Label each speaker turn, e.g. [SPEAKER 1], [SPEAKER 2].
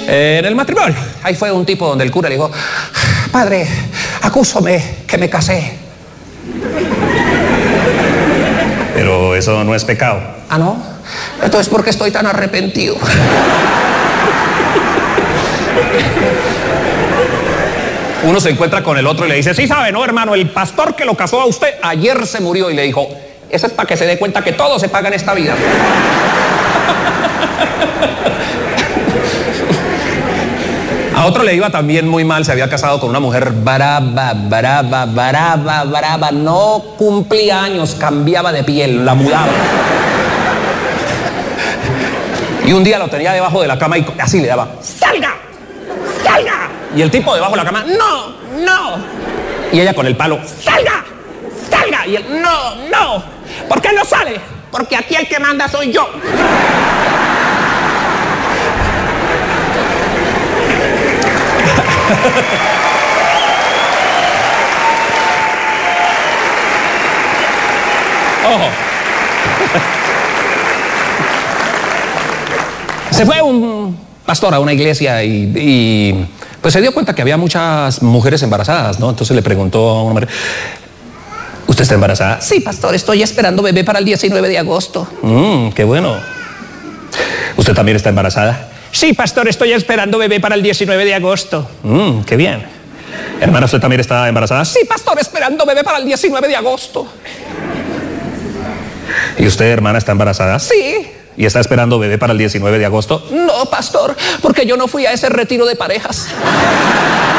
[SPEAKER 1] En el matrimonio. Ahí fue un tipo donde el cura le dijo: padre, acúsome que me casé.
[SPEAKER 2] Pero eso no es pecado.
[SPEAKER 1] ¿Ah, no? Entonces, ¿por qué estoy tan arrepentido?
[SPEAKER 2] Uno se encuentra con el otro y le dice: sí sabe, ¿no, hermano? El pastor que lo casó a usted
[SPEAKER 1] ayer se murió. Y le dijo: eso es para que se dé cuenta que todo se paga en esta vida.
[SPEAKER 2] A otro le iba también muy mal, se había casado con una mujer
[SPEAKER 1] brava, no cumplía años, cambiaba de piel, la mudaba.
[SPEAKER 2] Y un día lo tenía debajo de la cama y así le daba:
[SPEAKER 1] ¡salga! ¡salga!
[SPEAKER 2] Y el tipo debajo de la cama:
[SPEAKER 1] ¡no! ¡no!
[SPEAKER 2] Y ella con el palo:
[SPEAKER 1] ¡salga! ¡salga! Y él: ¡no! ¡no! ¿Por qué no sale? Porque aquí el que manda soy yo.
[SPEAKER 2] Ojo. Se fue un pastor a una iglesia y pues se dio cuenta que había muchas mujeres embarazadas, ¿no? Entonces le preguntó a una mujer: ¿usted está embarazada?
[SPEAKER 1] Sí, pastor, estoy esperando bebé para el 19 de agosto.
[SPEAKER 2] Qué bueno. ¿Usted también está embarazada?
[SPEAKER 1] Sí, pastor, estoy esperando bebé para el 19 de agosto.
[SPEAKER 2] Qué bien. Hermana, ¿usted también está embarazada?
[SPEAKER 1] Sí, pastor, esperando bebé para el 19 de agosto.
[SPEAKER 2] ¿Y usted, hermana, está embarazada?
[SPEAKER 1] Sí.
[SPEAKER 2] ¿Y está esperando bebé para el 19 de agosto?
[SPEAKER 1] No, pastor, porque yo no fui a ese retiro de parejas.